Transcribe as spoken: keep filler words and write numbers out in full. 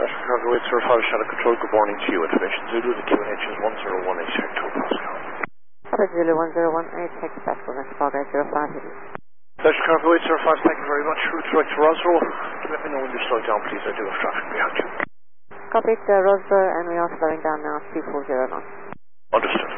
Special Cargo eight zero five Shadow Control, good morning to you. Information Zulu, the Q N H is one zero one eight Hector Pascal. Papa Zulu one zero one eight, Hector Pascal, next Fargo eight zero five. Special Cargo eight zero five, thank you very much. Route direct to Roswell. Can you let me know when you slow down, please? I do have traffic behind you. Copy, uh, Rosborough, and we are slowing down now, two four zero knots. Understood.